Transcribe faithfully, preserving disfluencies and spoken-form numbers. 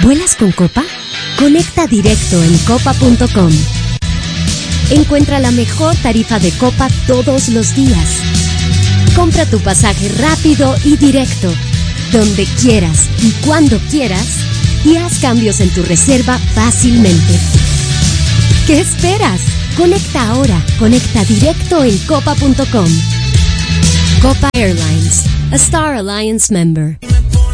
¿Vuelas con Copa? Conecta directo en copa punto com. Encuentra la mejor tarifa de Copa todos los días. Compra tu pasaje rápido y directo, donde quieras y cuando quieras, y haz cambios en tu reserva fácilmente. ¿Qué esperas? Conecta ahora. Conecta directo en copa punto com. Copa Airlines, a Star Alliance member.